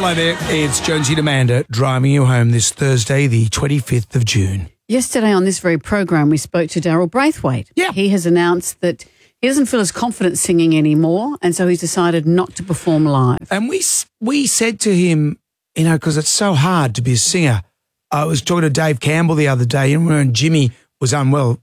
Hello there, it's Jonesy and Amanda driving you home this Thursday, the 25th of June. Yesterday on this very program, we spoke to Daryl Braithwaite. Yeah. He has announced that he doesn't feel as confident singing anymore, and so he's decided not to perform live. And we said to him, you know, because it's so hard to be a singer. I was talking to Dave Campbell the other day, and when Jimmy was unwell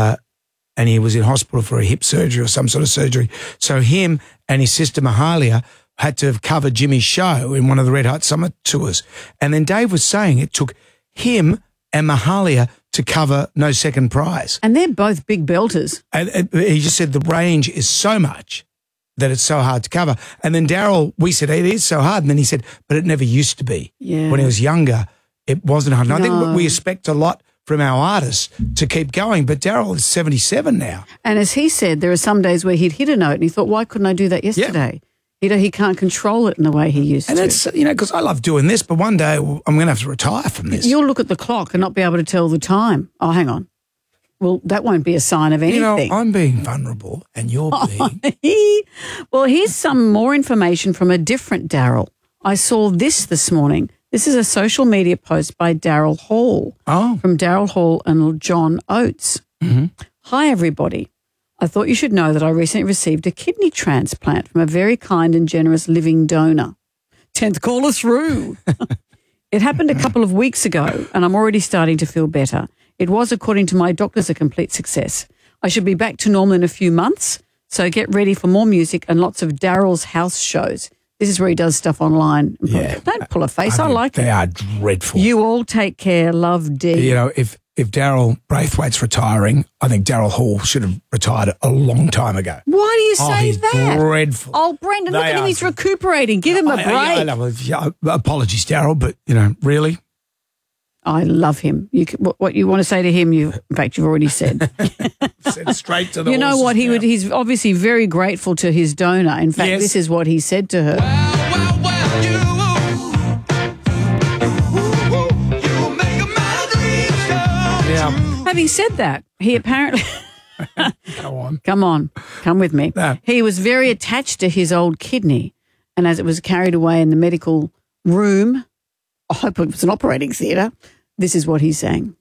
and he was in hospital for a hip surgery or some sort of surgery. So him and his sister Mahalia had to have covered Jimmy's show in one of the Red Hot Summer tours. And then Dave was saying it took him and Mahalia to cover No Second Prize. And they're both big belters. And he just said the range is so much that it's so hard to cover. And then Daryl, we said, it is so hard. And then he said, but it never used to be. Yeah. When he was younger, it wasn't hard. And I No. think we expect a lot from our artists to keep going. But Daryl is 77 now. And as he said, there are some days where he'd hit a note and he thought, why couldn't I do that yesterday? You know, he can't control it in the way he used And to. it's, you know, because I love doing this, but one day I'm going to have to retire from this. You'll look at the clock and not be able to tell the time. Oh, hang on. Well, that won't be a sign of anything. You know, I'm being vulnerable and you're being... Well, here's some more information from a different Daryl. I saw this morning. This is a social media post by Daryl Hall from Daryl Hall and John Oates. Mm-hmm. Hi, everybody. I thought you should know that I recently received a kidney transplant from a very kind and generous living donor. 10th caller through. It happened a couple of weeks ago and I'm already starting to feel better. It was, according to my doctors, a complete success. I should be back to normal in a few months, so get ready for more music and lots of Daryl's house shows. This is where he does stuff online. Yeah. Don't pull a face. I like it. They are dreadful. You all take care. Love, D. You know, if Daryl Braithwaite's retiring, I think Daryl Hall should have retired a long time ago. Why do you say he's that? dreadful. Oh, Brendan, look They at him. are- He's recuperating. Give him a break. I know. Yeah, apologies, Daryl, but, you know, really? I love him. What you want to say to him, in fact, you've already said. Said straight to the You know horse's what? mouth. He's obviously very grateful to his donor. In fact, Yes. this is what he said to her. Yeah, Having said that, he apparently... go on. Come on, come with me. No. He was very attached to his old kidney, and as it was carried away in the medical room, I hope it was an operating theatre, this is what he's saying.